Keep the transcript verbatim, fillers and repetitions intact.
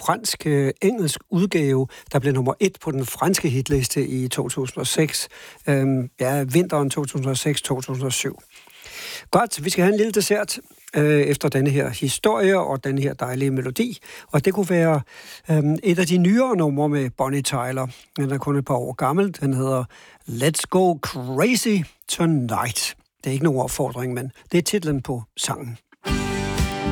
fransk-engelsk udgave, der blev nummer et på den franske hitliste i to tusind og seks. Øhm, ja, vinteren to tusind og seks til to tusind og syv. Godt, vi skal have en lille dessert øh, efter denne her historie og den her dejlige melodi. Og det kunne være øh, et af de nyere numre med Bonnie Tyler. Den er kun et par år gammel. Den hedder Let's Go Crazy Tonight. Det er ikke nogen opfordring, men det er titlen på sangen.